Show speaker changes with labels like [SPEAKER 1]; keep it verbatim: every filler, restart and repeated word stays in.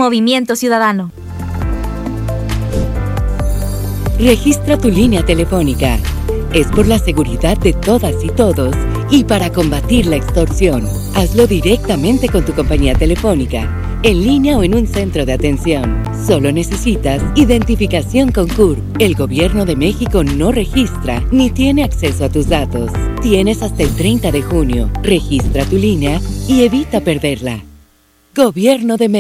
[SPEAKER 1] Movimiento Ciudadano.
[SPEAKER 2] Registra tu línea telefónica. Es por la seguridad de todas y todos y para combatir la extorsión. Hazlo directamente con tu compañía telefónica, en línea o en un centro de atención. Solo necesitas identificación con C U R P. El Gobierno de México no registra ni tiene acceso a tus datos. Tienes hasta el treinta de junio. Registra tu línea y evita perderla. Gobierno de México.